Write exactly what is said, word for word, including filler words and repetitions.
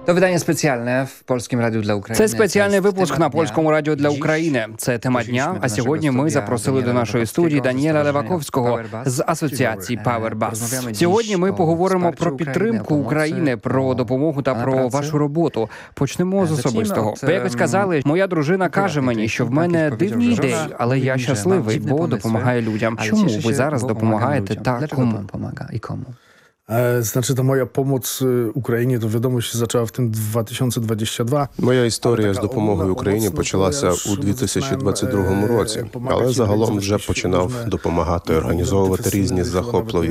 To wydanie specjalne w Polskim Radiu dla України. Це спеціальний випуск на Польському радіо для України. Це тема дня, а сьогодні ми запросили до нашої студії Даніеля Леваковського з асоціації PowerBus. Сьогодні ми поговоримо про підтримку України, про допомогу та про вашу роботу. Почнемо з особистого. Ви якось казали, моя дружина каже мені, що в мене дивні ідеї, але я щасливий, бо допомагаю людям. Чому ви зараз допомагаєте та кому? Znaczy, ta moja pomoc Україні, то wiadomo, się zaczęła w tym dwa tysiące dwudziestym drugim. Моя історія з допомогою Україні почалася у дві тисячі двадцять другому році, але загалом вже починав допомагати організовувати різні захопливі